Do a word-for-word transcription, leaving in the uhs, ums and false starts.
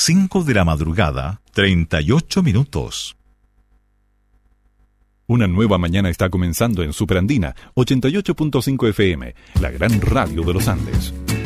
cinco de la madrugada, treinta y ocho minutos. Una nueva mañana está comenzando en Superandina, ochenta y ocho punto cinco F M, la gran radio de los Andes.